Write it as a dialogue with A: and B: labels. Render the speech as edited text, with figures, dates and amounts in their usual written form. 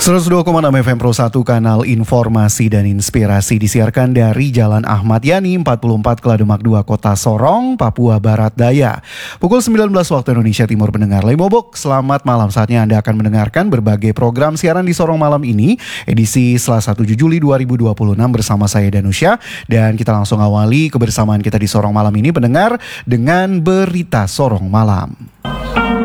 A: 102,6 FM Pro 1 kanal informasi dan inspirasi disiarkan dari Jalan Ahmad Yani 44 Kelademak 2 Kota Sorong, Papua Barat Daya. Pukul 19 waktu Indonesia Timur pendengar Lemobok. Selamat malam, saatnya Anda akan mendengarkan berbagai program siaran di Sorong malam ini, edisi Selasa 7 Juli 2026 bersama saya Danusya. Dan kita langsung awali kebersamaan kita di Sorong malam ini pendengar dengan berita Sorong Malam.